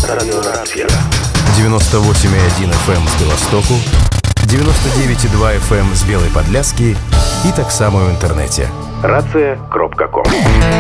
радиорация. 98,1 FM з Білостоку, 99,2 FM з Білої Подляски і так само в інтернеті. Рація.ком